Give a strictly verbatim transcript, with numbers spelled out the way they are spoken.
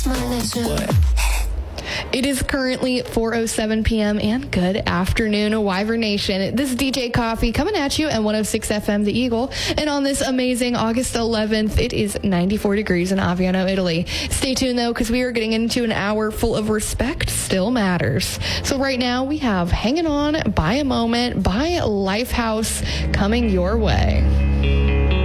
What? It is currently four oh seven p.m. and good afternoon, Wyvern Nation. This is D J Coffee coming at you at one oh six F M The Eagle. And on this amazing August eleventh, it is ninety-four degrees in Aviano, Italy. Stay tuned, though, because we are getting into an hour full of Respect Still Matters. So right now we have Hanging On by a Moment by Lifehouse coming your way.